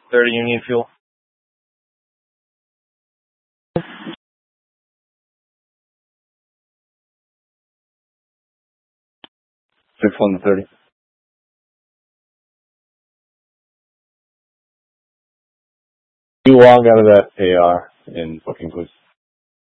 30 Union Fuel. 6-1-30. You log out of that AR in booking, please.